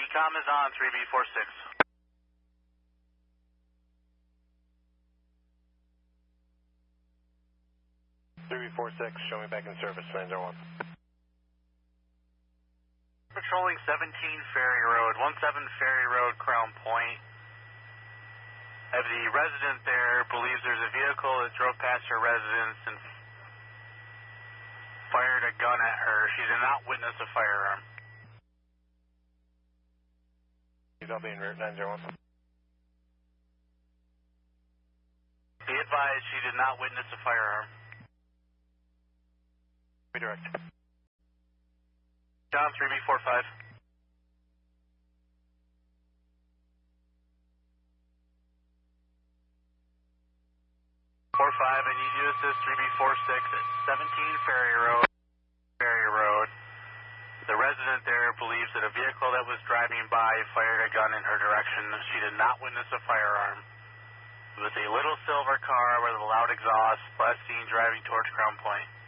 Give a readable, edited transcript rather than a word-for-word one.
Intercom is on, 3B46. 3B46, show me back in service, 901. Patrolling 17 Ferry Road, 17 Ferry Road, Crown Point. The resident there believes there's a vehicle that drove past her residence and fired a gun at her. She did not witness a firearm. I'll be en route, 901. Be advised, she did not witness a firearm. Redirect. John, 3B45. 45, I need you to assist 3B46 at 17 Ferry Road. The resident there believes that a vehicle that was driving by fired a gun in her direction. She did not witness a firearm. It was a little silver car with a loud exhaust, last seen driving towards Crown Point.